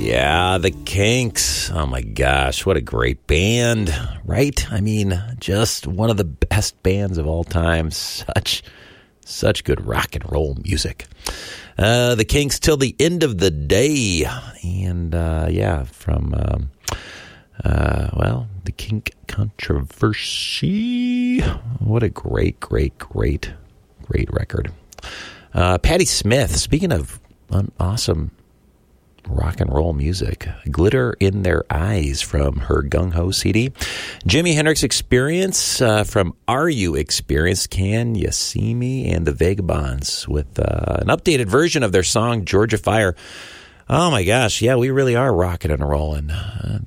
Yeah, the Kinks. Oh my gosh, what a great band, right? I mean, just one of the best bands of all time. Such good rock and roll music. The Kinks till the end of the day. And from the Kink Controversy. What a great record. Patti Smith, speaking of awesome rock and roll music, Glitter in Their Eyes from her Gung Ho CD. Jimi Hendrix Experience from Are You Experienced? Can You See Me? And the Vagabonds with an updated version of their song Georgia Fire. Oh my gosh, yeah, we really are rocking and rolling.